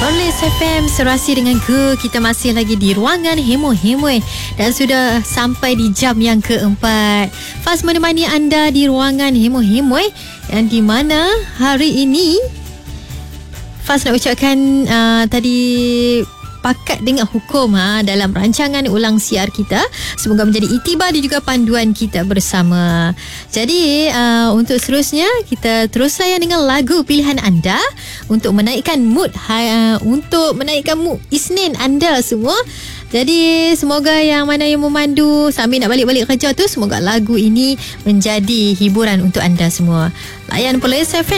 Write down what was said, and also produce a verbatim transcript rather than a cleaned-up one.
Oleh S F M serasi dengan ke, kita masih lagi di ruangan Hemo-Hemo dan sudah sampai di jam yang keempat. Faz menemani anda di ruangan Hemo-Hemo yang di mana hari ini Faz nak ucapkan uh, tadi pakat dengan hukum ha, dalam rancangan ulang siar kita. Semoga menjadi iktibar dan juga panduan kita bersama. Jadi uh, untuk seterusnya kita terus layan dengan lagu pilihan anda untuk menaikkan mood ha, untuk menaikkan mood Isnin anda semua. Jadi semoga yang mana yang memandu sambil nak balik-balik kerja tu, semoga lagu ini menjadi hiburan untuk anda semua. Layan Pola S F M.